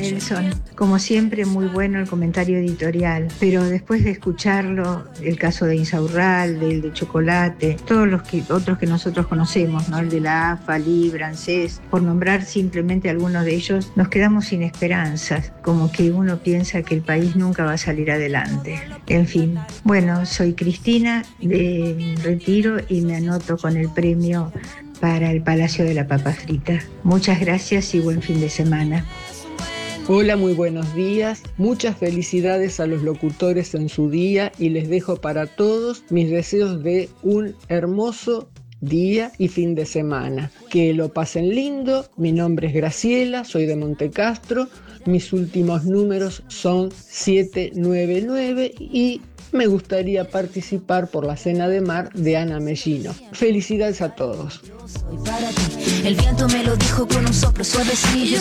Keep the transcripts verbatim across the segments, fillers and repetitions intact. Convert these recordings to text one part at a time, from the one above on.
Nelson. Como siempre, muy bueno el comentario editorial, pero después de escucharlo, el caso de Insaurral, del de Chocolate, todos los que, otros que nosotros conocemos, ¿no? El de la A F A, Libra, ANSES, por nombrar simplemente algunos de ellos, nos quedamos sin esperanzas, como que uno piensa que el país nunca va a salir adelante. En fin, bueno, soy Cristina de Retiro y me anoto con el premio para el Palacio de la Papa Frita. Muchas gracias y buen fin de semana. Hola, muy buenos días. Muchas felicidades a los locutores en su día y les dejo para todos mis deseos de un hermoso día y fin de semana. Que lo pasen lindo. Mi nombre es Graciela, soy de Montecastro. Mis últimos números son siete nueve nueve y me gustaría participar por la cena de mar de Ana Mellino. Felicidades a todos. El viento me lo dijo con un soplo suavecillo.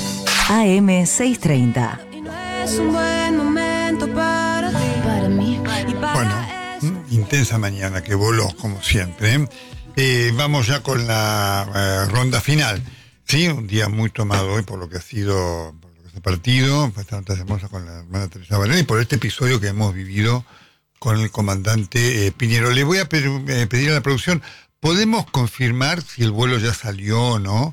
A M seiscientos treinta. Es un buen momento para ti, para mí y para Bueno, intensa mañana que voló, como siempre. ¿eh? Eh, vamos ya con la eh, ronda final. Sí, un día muy tomado hoy por lo que ha sido, por lo que es el partido, pues tantas hermosas con la hermana Teresa Valera y por este episodio que hemos vivido con el comandante eh, Piñero. Le voy a pedir, eh, pedir a la producción, ¿podemos confirmar si el vuelo ya salió o no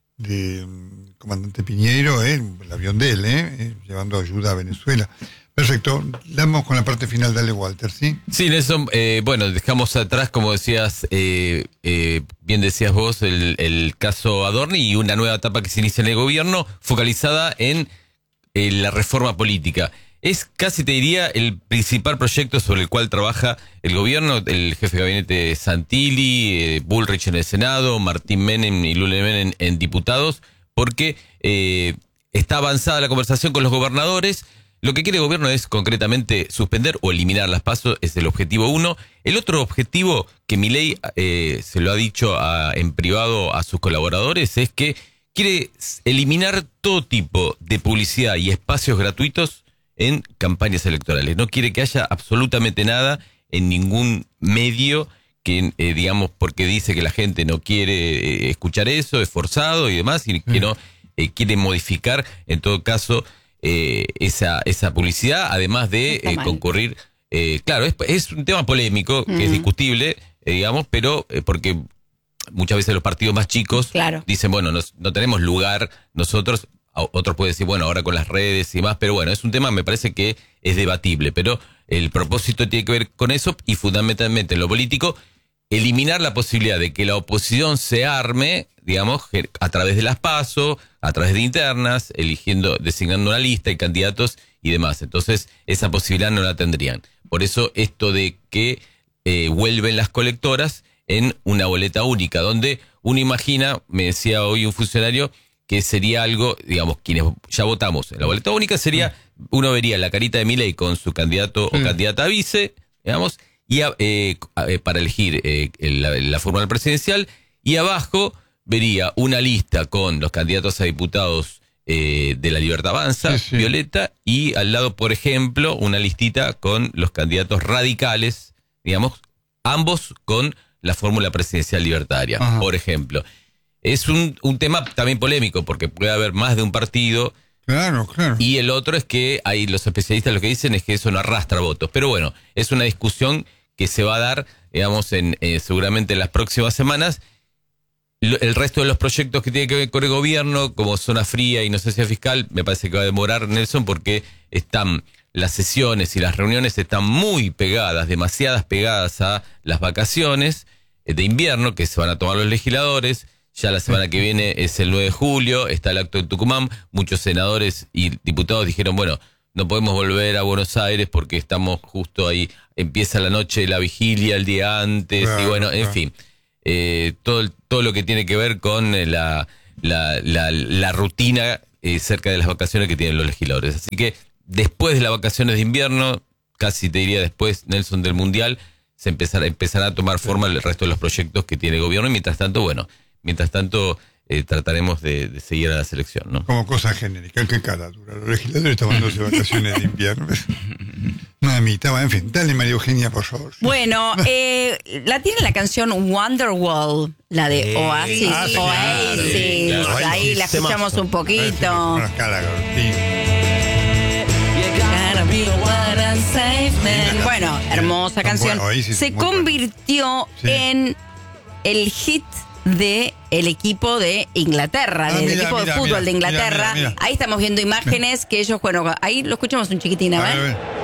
de um, comandante Piñero, eh, el avión de él, eh, eh, llevando ayuda a Venezuela? Perfecto, damos con la parte final, dale Walter, ¿sí? Sí, Nelson, eh, bueno, dejamos atrás, como decías, eh, eh, bien decías vos, el, el caso Adorni y una nueva etapa que se inicia en el gobierno focalizada en, en la reforma política. Es casi, te diría, el principal proyecto sobre el cual trabaja el gobierno, el jefe de gabinete Santilli, eh, Bullrich en el Senado, Martín Menem y Lula Menem en, en diputados, porque eh, está avanzada la conversación con los gobernadores. Lo que quiere el gobierno es concretamente suspender o eliminar las PASO, es el objetivo uno. El otro objetivo que Milei eh, se lo ha dicho a, en privado a sus colaboradores es que quiere eliminar todo tipo de publicidad y espacios gratuitos en campañas electorales. No quiere que haya absolutamente nada en ningún medio que, eh, digamos, porque dice que la gente no quiere eh, escuchar eso, es forzado y demás, y que no eh, quiere modificar, en todo caso, eh, esa esa publicidad, además de eh, concurrir. Eh, claro, es, es un tema polémico, mm. que es discutible, eh, digamos, pero eh, porque muchas veces los partidos más chicos claro. dicen, bueno, nos, no tenemos lugar nosotros. Otros pueden decir, bueno, ahora con las redes y más, pero bueno, es un tema, me parece que es debatible, pero el propósito tiene que ver con eso y fundamentalmente en lo político, eliminar la posibilidad de que la oposición se arme, digamos, a través de las PASO, a través de internas, eligiendo, designando una lista y candidatos y demás. Entonces, esa posibilidad no la tendrían. Por eso, esto de que eh, vuelven las colectoras en una boleta única, donde uno imagina, me decía hoy un funcionario, que sería algo, digamos, quienes ya votamos en la boleta única, sería, uno vería la carita de Milei con su candidato o candidata a vice, digamos, y a, eh, para elegir eh, la, la fórmula presidencial, y abajo vería una lista con los candidatos a diputados eh, de la Libertad Avanza, sí, sí. Violeta, y al lado, por ejemplo, una listita con los candidatos radicales, digamos, ambos con la fórmula presidencial libertaria, Ajá. por ejemplo. Es un, un tema también polémico, porque puede haber más de un partido. Claro, claro. Y el otro es que hay los especialistas lo que dicen es que eso no arrastra votos. Pero bueno, es una discusión que se va a dar, digamos, en eh, seguramente en las próximas semanas. El resto de los proyectos que tienen que ver con el gobierno, como zona fría, inocencia fiscal, me parece que va a demorar, Nelson, porque están las sesiones y las reuniones están muy pegadas, demasiadas pegadas a las vacaciones de invierno que se van a tomar los legisladores. Ya la semana que viene es el nueve de julio, está el acto en Tucumán. Muchos senadores y diputados dijeron, bueno, no podemos volver a Buenos Aires porque estamos justo ahí, empieza la noche de la vigilia el día antes, claro, y bueno, en claro. fin, eh, todo, todo lo que tiene que ver con la, la, la, la rutina eh, cerca de las vacaciones que tienen los legisladores. Así que después de las vacaciones de invierno, casi te diría después, Nelson, del Mundial, se empezará, empezará a tomar forma el resto de los proyectos que tiene el gobierno y mientras tanto, bueno, Mientras tanto, eh, trataremos de, de seguir a la selección, ¿no? Como cosa genérica, qué cara dura. Los legisladores tomándose vacaciones de invierno. No, Mamita, bueno, en fin, dale María Eugenia, por favor. Bueno, eh, la tiene la canción Wonderwall, la de Eh, Oasis. ah, sí, Oasis. claro, claro. Ahí la escuchamos un poquito. Bueno, acá la cortina. Bueno, hermosa canción. Bueno, Oasis, Se muy bueno. convirtió Sí. en el hit de el equipo de Inglaterra, Ah, del mira, equipo de mira, fútbol mira, de Inglaterra. mira, mira. Ahí estamos viendo imágenes que ellos, bueno, ahí lo escuchamos un chiquitín, a A ver. ver, a ver.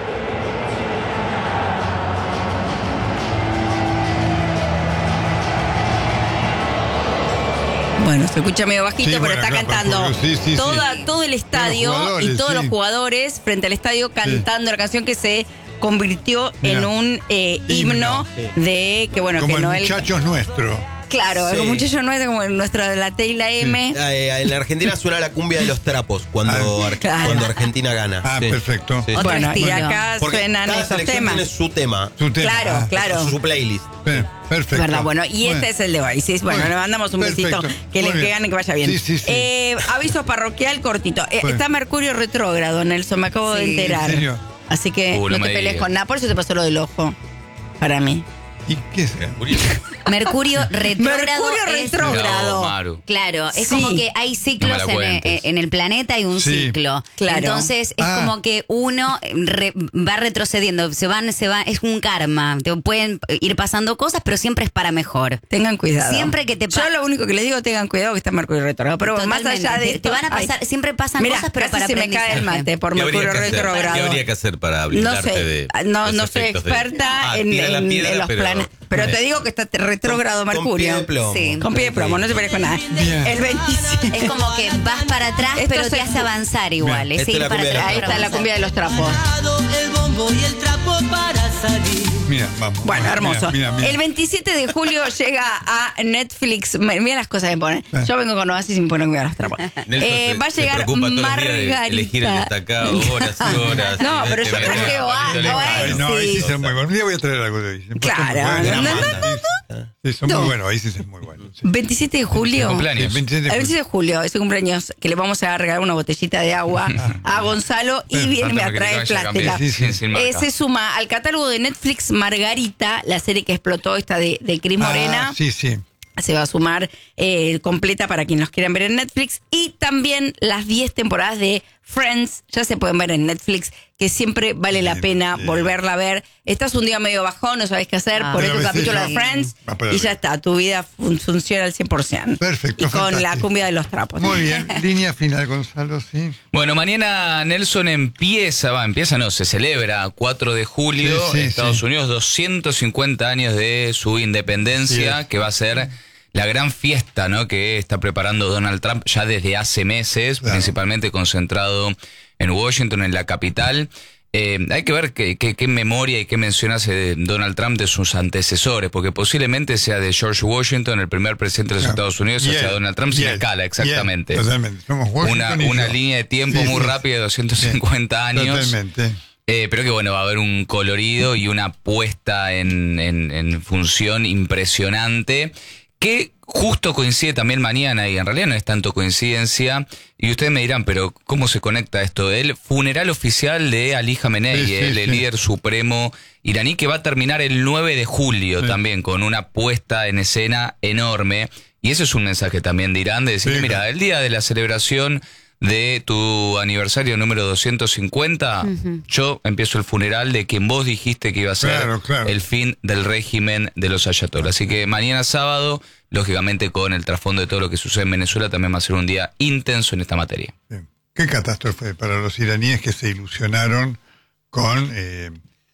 Bueno, se escucha medio bajito, Sí, pero bueno, está claro, cantando porque- sí, sí, toda, sí. todo el estadio Todos los jugadores, y todos sí. los jugadores frente al estadio cantando la canción que se convirtió Mira. en un eh, himno, Himno, de que bueno Como que el Noel, muchacho es nuestro. claro, Sí. el muchacho no es como el nuestro de la Teila M. Eh, en la Argentina suena la cumbia de los trapos cuando, Ah, Ar- claro. cuando Argentina gana. Ah, Sí. perfecto. Sí. Otro Bueno, y estilo. acá Porque suenan cada esos selección temas. tiene su tema, Su tema. Claro, Ah, claro. su playlist. per- Perfecto. ¿Verdad? Bueno, y Bueno. este es el de Oasis. Bueno, Bueno, le mandamos un perfecto. besito, que Muy le bien. pegan y que vaya bien. Sí, sí, sí. Eh, aviso parroquial cortito. Eh, Bueno. Está Mercurio retrógrado, Nelson, me acabo de Sí. enterar. ¿En serio? Así que Uh, no no me te pelees digas. con nada. Por eso te pasó lo del ojo. Para mí. ¿Y qué es? Mercurio retrógrado. Mercurio es- retrógrado. No, Maru. Claro, es Sí. como que hay ciclos No me la en, cuentes. en el planeta, hay un Sí. ciclo. Claro. Entonces es Ah. como que uno re- va retrocediendo, se van, se va, es un karma. Te pueden ir pasando cosas, pero siempre es para mejor. Tengan cuidado. Siempre que te Yo pa- lo único que les digo, tengan cuidado que está Mercurio retrógrado. Pero más Totalmente. allá de Te- esto, te van a pasar- ay. siempre pasan Mirá, cosas, pero casi para se me cae el aprendizaje. mate por ¿Qué habría Mercurio que hacer? retrógrado. ¿Qué habría que hacer para No blindarte sé, de no, los no soy efectos de- experta Ah, en, tira la en- piedra, en los pero- planes. Pero te digo que está retrógrado Con- con Mercurio. pie de plomo. Sí. Con pie de plomo, no te pelees con nada. Bien. El veintisiete. Es como que vas para atrás, Esto pero se- te hace avanzar igual. Esta Es es ir la para cumbia de atrás. los Ahí para está la avanzar. cumbia de los trapos. El bombo y el trapo para salir. Mira, vamos. Bueno, mira, hermoso. Mira, mira. El veintisiete de julio llega a Netflix. Me- Mira las cosas que me ponen. Yo vengo con Oasis y me ponen cuidar los trapos. Nelson Eh, se- va a se llegar preocupa todos los días de elegir el Margarita. destacado, horas y horas. No, y pero te yo mete traje la Oa- palito de Oasis. Ay, no, ahí sí es muy bueno. Un día voy a traer algo de ahí. Claro. Bueno, No, no, sí, sí, son No. muy buenos, ahí sí es muy bueno. Sí. veintisiete de julio. Cumpleaños. El veintisiete de El julio. veintisiete de julio, ese cumpleaños, que le vamos a regalar una botellita de agua a Gonzalo y Pero, viene y me Tanto que trae vaya a plástica. cambiar, Sí, sí. sin Eh, marca. se suma al catálogo de Netflix Margarita, la serie que explotó, esta de, de Cris Morena. Ah, sí, sí. Se va a sumar eh, completa para quienes los quieran ver en Netflix. Y también las diez temporadas de Friends ya se pueden ver en Netflix, que siempre vale la Bien, pena bien. volverla a ver. Estás un día medio bajón, no sabes qué hacer, Ah. ponete Pero un a veces capítulo de ya- Friends va para y ya arriba. está, tu vida fun- funciona al cien por ciento. Perfecto, Y con la fantástico. cumbia de los trapos. Muy bien. Línea final, Gonzalo, sí. Bueno, mañana Nelson empieza, va, empieza no, se celebra cuatro de julio Sí, sí, en Estados sí. Unidos, doscientos cincuenta años de su independencia, Sí es. que va a ser la gran fiesta, ¿no?, que está preparando Donald Trump ya desde hace meses, Claro. principalmente concentrado en Washington, en la capital. Eh, hay que ver qué, qué, qué memoria y qué mención hace Donald Trump de sus antecesores, porque posiblemente sea de George Washington, el primer presidente de los Claro. Estados Unidos, Y hacia él, Donald Trump y sin él, escala, y él, exactamente. Totalmente. Somos Washington Una, y una yo. línea de tiempo Sí, muy sí, rápida de doscientos cincuenta sí. años. Totalmente. Eh, pero que bueno, va a haber un colorido y una puesta en, en, en función impresionante, que justo coincide también mañana, y en realidad no es tanto coincidencia, y ustedes me dirán, pero ¿cómo se conecta esto? El funeral oficial de Ali Khamenei, Sí, sí, el, sí. líder supremo iraní, que va a terminar el nueve de julio Sí. también, con una puesta en escena enorme, y eso es un mensaje también de Irán, de decir, Sí, mira, claro. el día de la celebración de tu aniversario número doscientos cincuenta, yo empiezo el funeral de quien vos dijiste que iba a ser Claro, claro. el fin del régimen de los ayatolás. Así que mañana sábado, lógicamente con el trasfondo de todo lo que sucede en Venezuela, también va a ser un día intenso en esta materia. Bien. Qué catástrofe para los iraníes que se ilusionaron con eh,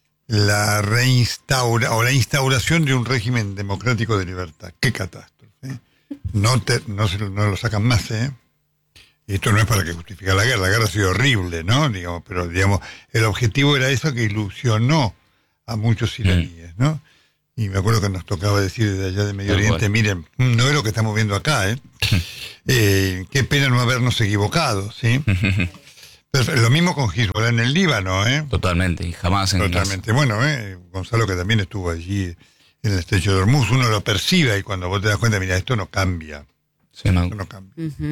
la reinstaura o la instauración de un régimen democrático de libertad. Qué catástrofe. ¿eh? No, te, no, se, lo- no lo sacan más, ¿eh? Y esto no es para que justifique la guerra, la guerra ha sido horrible, ¿no? Digamos, pero digamos, el objetivo era eso que ilusionó a muchos iraníes, ¿no? Y me acuerdo que nos tocaba decir desde allá de Medio Tal Oriente, cual. miren, no es lo que estamos viendo acá, ¿eh? Eh, qué pena no habernos equivocado, ¿sí? Pero lo mismo con Hezbollah en el Líbano, ¿eh? Totalmente, y jamás en Totalmente. Bueno, ¿eh? Gonzalo, que también estuvo allí en el estrecho de Hormuz, uno lo percibe y cuando vos te das cuenta, mira, esto no cambia, Sí, Mau. esto no cambia. Ujú.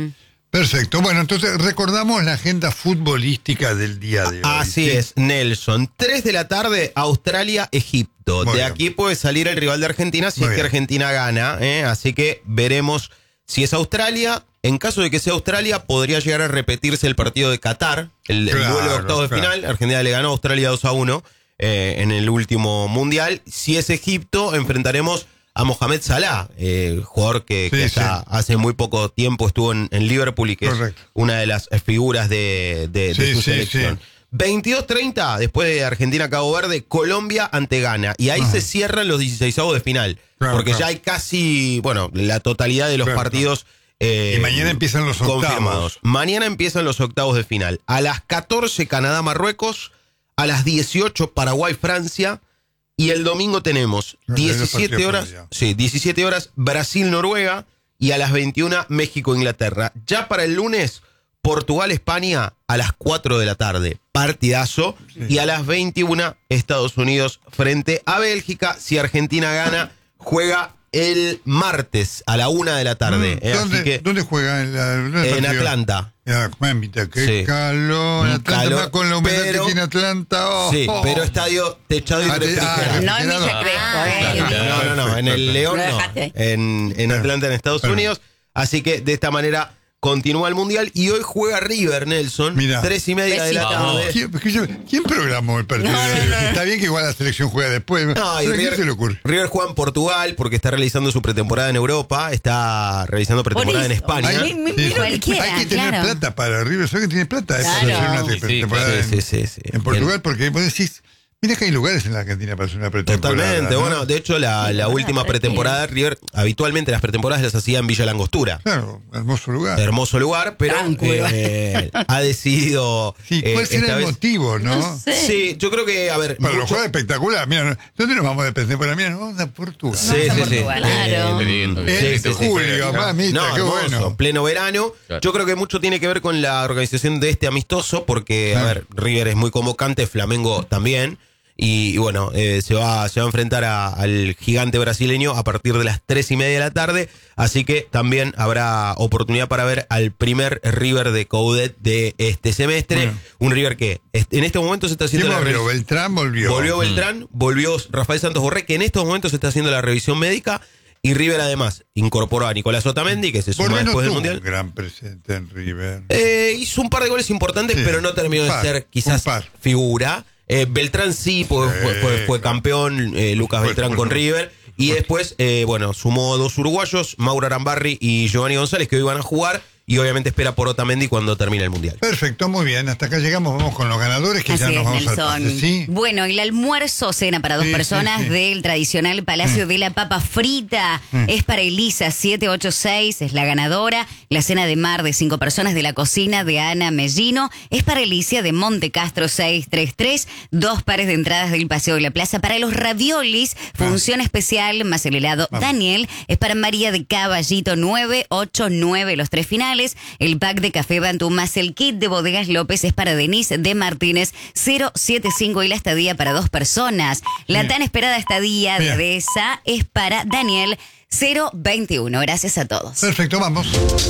Perfecto. Bueno, entonces recordamos la agenda futbolística del día de hoy. Así ¿sí? es, Nelson. tres de la tarde, Australia-Egipto. Muy de bien. aquí puede salir el rival de Argentina si Muy es que bien. Argentina gana. ¿eh? Así que veremos si es Australia. En caso de que sea Australia, podría llegar a repetirse el partido de Qatar, el, el Claro, duelo de octavos claro. de final. Argentina le ganó a Australia dos a uno eh, en el último mundial. Si es Egipto, enfrentaremos a Mohamed Salah, eh, jugador que, Sí, que hasta sí. hace muy poco tiempo estuvo en, en Liverpool y que Correcto. es una de las figuras de, de, de Sí, su sí, selección. sí. veintidós treinta, después de Argentina-Cabo Verde, Colombia ante Ghana. Y ahí Ajá. se cierran los dieciseisavos de final. Claro, porque claro. ya hay casi, bueno, la totalidad de los Claro, partidos. eh, Y mañana empiezan los octavos. confirmados. Mañana empiezan los octavos de final. A las catorce, Canadá-Marruecos. A las dieciocho, Paraguay-Francia. Y el domingo tenemos No, ya los diecisiete partidos horas, por allá. sí, diecisiete horas, Brasil-Noruega. Y a las veintiuna, México-Inglaterra. Ya para el lunes, Portugal-España a las cuatro de la tarde. Partidazo. Sí. Y a las veintiuna, Estados Unidos frente a Bélgica. Si Argentina gana, juega el martes a la una de la tarde. Mm, Eh, ¿Dónde, así que ¿Dónde juega? En, la, ¿dónde en partido? Atlanta. Ah, mamita, qué Sí. calor. Un Atlanta, calor, más con la humedad pero- que tiene Atlanta. oh, Sí, oh. pero estadio techado y Ah, te- refrigerado. ah, No en refrigerado. Villa Crespo, Ah, eh. No, no, no, en el León Lo no, dejaste. en, en Atlanta, en Estados Bueno. Unidos. Así que de esta manera continúa el Mundial y hoy juega River, Nelson. Mirá. Tres y media de la Besito. tarde. ¿Quién, ¿quién- quién programó el partido? No, no, no. Está bien que igual la selección juega después. No, y ¿Pero a quién River, se le ocurre? River juega en Portugal porque está realizando su pretemporada en Europa, está realizando pretemporada en eso. España. Hay, mi- sí, mi- cualquiera, hay que tener claro. plata para River. ¿Sabes que tiene plata? Es para Claro. hacer una Sí, sí, pretemporada claro. en, Sí, sí, sí. en Portugal, porque vos decís, mira que hay lugares en la Argentina para hacer una pretemporada. Totalmente. ¿no? Bueno, de hecho, la, la última pretemporada de River, habitualmente las pretemporadas las hacía en Villa Langostura. Claro, hermoso lugar. Hermoso lugar, pero Tranquilo. eh, ha decidido. Sí, ¿cuál eh, será esta el vez- motivo, no? No sé. Sí, yo creo que, a ver. Para los mucho- juegos espectacular. Mira, no- ¿dónde nos vamos de pretemporada? Mira, nos vamos a Portugal. Sí, Vamos a sí, sí. Portugal. Claro. Eh, Lindo, En sí, sí, sí. julio, mamita, No, qué hermoso, bueno. pleno verano. Claro. Yo creo que mucho tiene que ver con la organización de este amistoso, porque, a Sí. ver, River es muy convocante, Flamengo también. Y, y bueno, eh, se, va, se va a enfrentar a- al gigante brasileño a partir de las tres y media de la tarde. Así que también habrá oportunidad para ver al primer River de Coudet de este semestre. Bueno. Un River que est- en este momento se está ¿Quién haciendo la volvió? revisión. Beltrán volvió. Volvió Beltrán, volvió Rafael Santos Borré, que en estos momentos se está haciendo la revisión médica. Y River además incorporó a Nicolás Otamendi, que se suma Borré no después del tuvo Mundial. un gran presente en River. Eh, hizo un par de goles importantes, Sí, pero no terminó un de par, ser quizás un par. figura. Eh, Beltrán sí, pues, Sí, fue, fue- fue claro. campeón, eh, Lucas Por Beltrán supuesto. con River. Y después, eh, bueno, sumó dos uruguayos, Mauro Arambarri y Giovanni González, que hoy van a jugar. Y obviamente espera por Otamendi cuando termine el Mundial. Perfecto, muy bien. Hasta acá llegamos. Vamos con los ganadores, que Así ya nos es, vamos Nelson. al pase. ¿Sí? Bueno, el almuerzo cena para dos Sí, personas sí, sí. del tradicional Palacio de la Papa Frita Mm. es para Elisa siete ocho seis, es la ganadora. La cena de mar de cinco personas de la cocina de Ana Mellino es para Alicia de Monte Castro seiscientos treinta y tres. Dos pares de entradas del Paseo de la Plaza para los raviolis, función especial más el helado Vamos. Daniel es para María de Caballito nueve ocho nueve, los tres finales. El pack de café Bantú más el kit de Bodegas López es para Denise de Martínez cero siete cinco y la estadía para dos personas. La Bien. tan esperada estadía Bien. de esa es para Daniel cero veintiuno. Gracias a todos. Perfecto, vamos.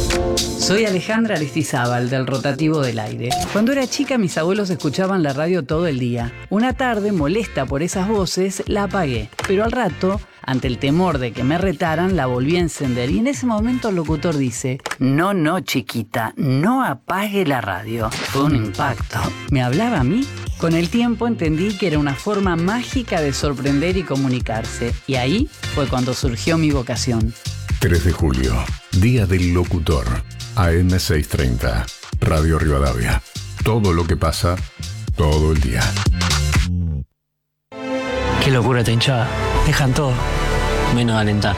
Soy Alejandra Aristizábal del Rotativo del Aire. Cuando era chica mis abuelos escuchaban la radio todo el día. Una tarde, molesta por esas voces, la apagué. Pero al rato, ante el temor de que me retaran, la volví a encender. Y en ese momento el locutor dice: no, no, chiquita, no apague la radio. Fue un impacto. ¿Me hablaba a mí? Con el tiempo entendí que era una forma mágica de sorprender y comunicarse. Y ahí fue cuando surgió mi vocación. tres de julio, Día del Locutor. A M seiscientos treinta, Radio Rivadavia. Todo lo que pasa, todo el día. Qué locura esta hinchada. Dejan todo, menos alentar.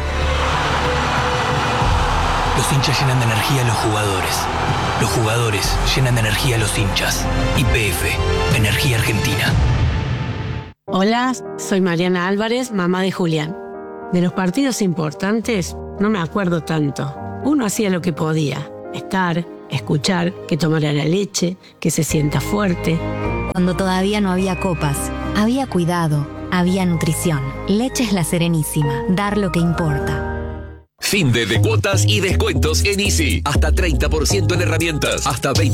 Los hinchas llenan de energía a los jugadores. Los jugadores llenan de energía a los hinchas. Y P F, Energía Argentina. Hola, soy Mariana Álvarez, mamá de Julián. De los partidos importantes no me acuerdo tanto. Uno hacía lo que podía. Estar, escuchar, que tomara la leche, que se sienta fuerte. Cuando todavía no había copas, había cuidado, había nutrición. Leche es La Serenísima, dar lo que importa. Fin de, de cuotas y descuentos en Easy. Hasta treinta por ciento en herramientas. Hasta veinte